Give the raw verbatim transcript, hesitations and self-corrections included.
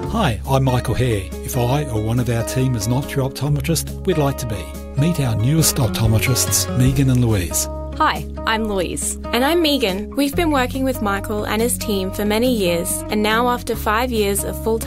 Hi, I'm Michael Hare. If I or one of our team is not your optometrist, we'd like to be. Meet our newest optometrists, Megan and Louise. Hi, I'm Louise. And I'm Megan. We've been working with Michael and his team for many years, and now after five years of full-time